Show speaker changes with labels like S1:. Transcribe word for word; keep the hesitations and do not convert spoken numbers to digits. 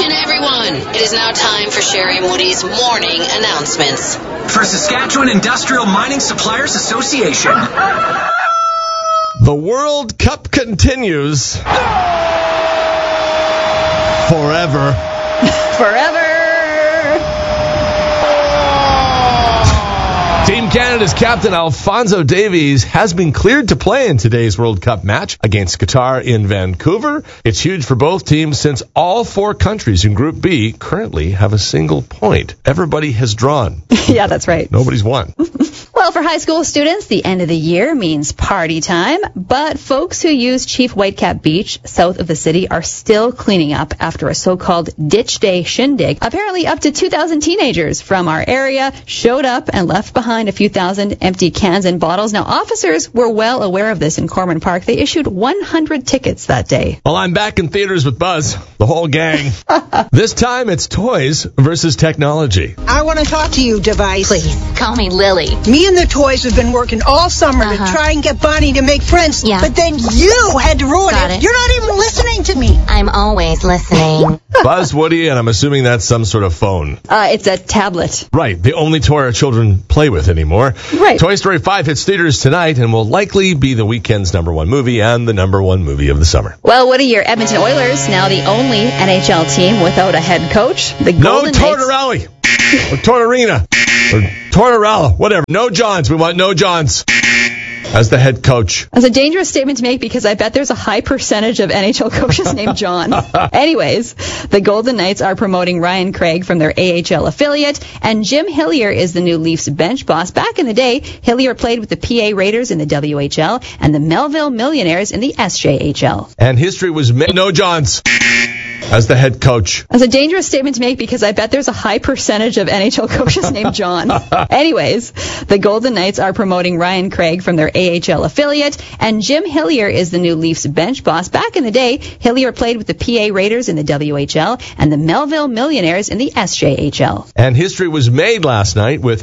S1: Attention everyone, it is now time for Sherry Moody's morning announcements.
S2: For Saskatchewan Industrial Mining Suppliers Association.
S3: The World Cup continues. Forever.
S4: Forever.
S3: Team Canada's captain Alphonso Davies has been cleared to play in today's World Cup match against Qatar in Vancouver. It's huge for both teams since all four countries in Group B currently have a single point. Everybody has drawn.
S4: Yeah, that's right.
S3: Nobody's won.
S4: Well, for high school students, the end of the year means party time, but folks who use Chief Whitecap Beach south of the city are still cleaning up after a so-called Ditch Day shindig. Apparently, up to two thousand teenagers from our area showed up and left behind a few thousand empty cans and bottles. Now, officers were well aware of this in Corman Park. They issued one hundred tickets that day.
S3: Well, I'm back in theaters with Buzz, the whole gang. This time, it's toys versus technology.
S5: I want to talk to you, device.
S6: Please, call me Lily.
S5: Me and the toys have been working all summer
S6: Uh-huh.
S5: to try and get Bonnie to make friends,
S6: Yeah.
S5: but then you had to ruin
S6: Got
S5: it.
S6: it.
S5: You're not even listening to me.
S6: I'm always listening.
S3: Buzz, Woody, and I'm assuming that's some sort of phone.
S4: Uh, it's a tablet.
S3: Right, the only toy our children play with anymore.
S4: Right.
S3: Toy Story five hits theaters tonight and will likely be the weekend's number one movie and the number one movie of the summer.
S4: Well, what are your Edmonton Oilers, now the only N H L team without a head coach? The
S3: No
S4: Golden Knights.
S3: Tortorelli or Tortorina or Tortorella, whatever. No Johns. We want no Johns as the head coach.
S4: That's a dangerous statement to make because I bet there's a high percentage of N H L coaches named John. Anyways, the Golden Knights are promoting Ryan Craig from their A H L affiliate, and Jim Hillier is the new Leafs bench boss. Back in the day, Hillier played with the P A Raiders in the W H L and the Melville Millionaires in the S J H L.
S3: And history was made. No Johns as the head coach.
S4: That's a dangerous statement to make because I bet there's a high percentage of N H L coaches named John. Anyways, the Golden Knights are promoting Ryan Craig from their A H L affiliate, and Jim Hillier is the new Leafs bench boss. Back in the day, Hillier played with the P A Raiders in the W H L and the Melville Millionaires in the S J H L.
S3: And history was made last night with